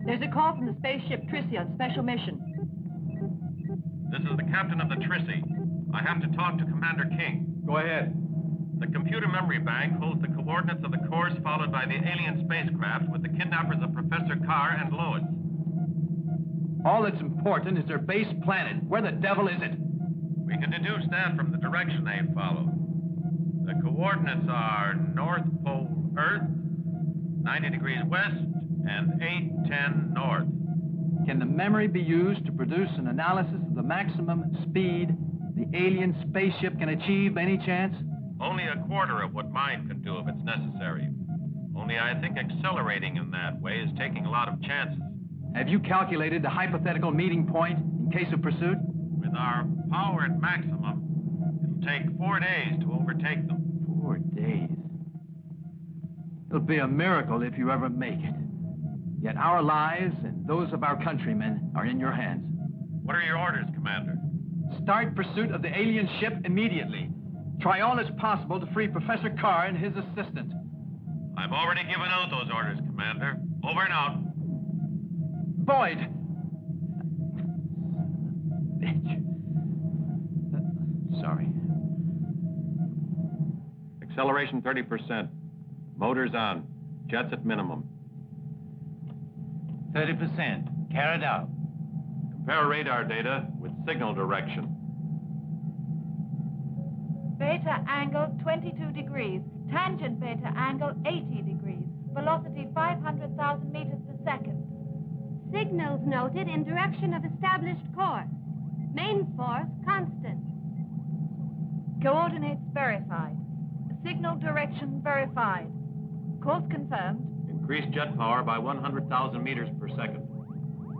There's a call from the spaceship Trissy on special mission. This is the captain of the Trissy. I have to talk to Commander King. Go ahead. The computer memory bank holds the coordinates of the course followed by the alien spacecraft with the kidnappers of Professor Carr and Lois. All that's important is their base planet. Where the devil is it? We can deduce that from the direction they follow. The coordinates are North Pole Earth, 90 degrees west, and 810 north. Can the memory be used to produce an analysis of the maximum speed the alien spaceship can achieve, any chance? Only a quarter of what mine can do if it's necessary. Only I think accelerating in that way is taking a lot of chances. Have you calculated the hypothetical meeting point in case of pursuit? With our power at maximum, it'll take 4 days to overtake them. 4 days? It'll be a miracle if you ever make it. Yet our lives and those of our countrymen are in your hands. What are your orders, Commander? Start pursuit of the alien ship immediately. Try all that's possible to free Professor Carr and his assistant. I've already given out those orders, Commander. Over and out. Boyd! Bitch. Sorry. Acceleration 30%. Motors on. Jets at minimum. 30%. Carried out. Compare radar data with signal direction. Beta angle 22 degrees. Tangent beta angle 80 degrees. Velocity 500,000 meters per second. Signals noted in direction of established course. Main force constant. Coordinates verified. Signal direction verified. Course confirmed. Increase jet power by 100,000 meters per second.